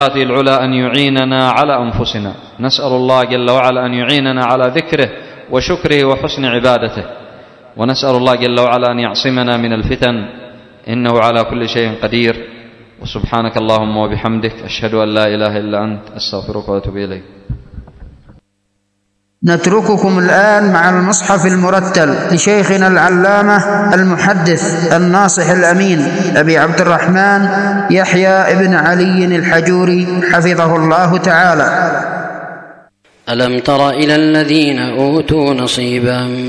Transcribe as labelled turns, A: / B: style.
A: العلا أن يعيننا على أنفسنا. نسأل الله جل وعلا أن يعيننا على ذكره وشكره وحسن عبادته، ونسأل الله جل وعلا أن يعصمنا من الفتن، إنه على كل شيء قدير. وسبحانك اللهم وبحمدك، أشهد أن لا إله إلا أنت، أستغفرك وأتوب إليك.
B: نترككم الآن مع المصحف المرتل لشيخنا العلامة المحدث الناصح الأمين أبي عبد الرحمن يحيى بن علي الحجوري حفظه الله تعالى.
C: ألم تر إلى الذين أوتوا نصيبا